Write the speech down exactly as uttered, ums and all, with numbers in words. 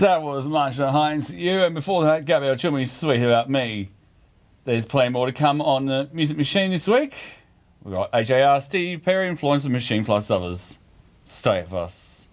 That was Marsha Hines, you, and before that, Gabriel Chummy, Sweet About Me. There's plenty more to come on the Music Machine this week. We've got A J R, Steve Perry, and Florence the Machine, plus others. Stay with us.